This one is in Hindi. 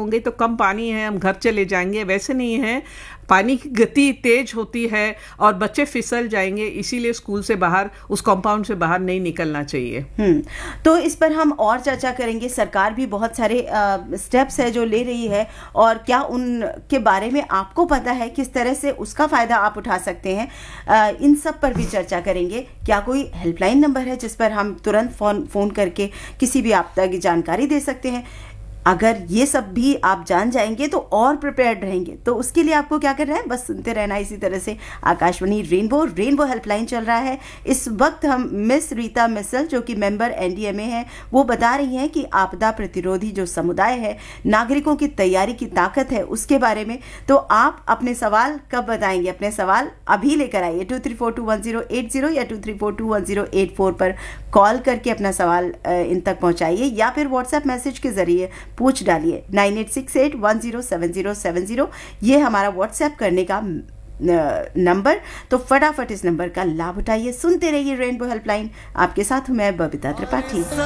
होंगे तो कम पानी है, हम घर चले जाएंगे, वैसे नहीं है। पानी की गति तेज होती है और बच्चे फिसल जाएंगे, इसीलिए स्कूल से बाहर, उस कंपाउंड से बाहर नहीं निकलना चाहिए। तो इस पर हम और चर्चा करेंगे। सरकार भी बहुत सारे स्टेप्स है जो ले रही है, और क्या उनके बारे में आपको पता है, किस तरह से उसका फ़ायदा आप उठा सकते हैं, इन सब पर भी चर्चा करेंगे। क्या कोई हेल्पलाइन नंबर है जिस पर हम तुरंत फ़ोन करके किसी भी आपदा की जानकारी दे सकते हैं? अगर ये सब भी आप जान जाएंगे तो और प्रिपेयर्ड रहेंगे। तो उसके लिए आपको क्या करना है, बस सुनते रहना इसी तरह से आकाशवाणी रेनबो हेल्पलाइन चल रहा है। इस वक्त हम मिस रीता मिसल, जो कि मेंबर एनडीएमए हैं, वो बता रही हैं कि आपदा प्रतिरोधी जो समुदाय है, नागरिकों की तैयारी की ताकत है, उसके बारे में। तो आप अपने सवाल कब बताएंगे? अपने सवाल अभी लेकर आइए 23421080 या 23421084 पर कॉल करके अपना सवाल इन तक पहुंचाइए, या फिर व्हाट्सएप मैसेज के जरिए पूछ डालिए 9868107070। ये हमारा व्हाट्सएप करने का नंबर। तो फटाफट इस नंबर का लाभ उठाइए, सुनते रहिए रेनबो हेल्पलाइन। आपके साथ हूं मैं बबीता त्रिपाठी।